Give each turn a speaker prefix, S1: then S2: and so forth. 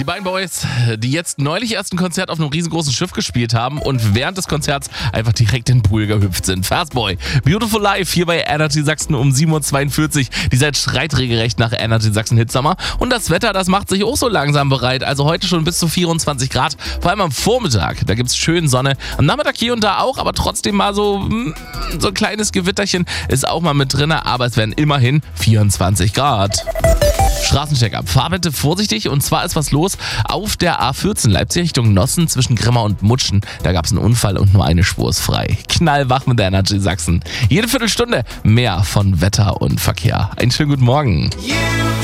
S1: beiden Boys, die jetzt neulich erst ein Konzert auf einem riesengroßen Schiff gespielt haben und während des Konzerts einfach direkt in den Pool gehüpft sind. Fastboy, Beautiful Life hier bei Energy Sachsen um 7.42 Uhr. Die Zeit schreit regelrecht nach Energy Sachsen Hitsommer. Und das Wetter, das macht sich auch so langsam bereit. Also heute schon bis zu 24 Grad, vor allem am Vormittag. Da gibt es schön Sonne. Am Nachmittag hier und da auch, aber trotzdem mal so ein kleines Gewitterchen ist auch mal mit drin. Aber es werden immerhin 24 Grad. Straßencheck-up. Fahr bitte vorsichtig und zwar ist was los auf der A14 Leipzig Richtung Nossen zwischen Grimma und Mutschen. Da gab es einen Unfall und nur eine Spur ist frei. Knallwach mit der Energy Sachsen. Jede Viertelstunde mehr von Wetter und Verkehr. Einen schönen guten Morgen.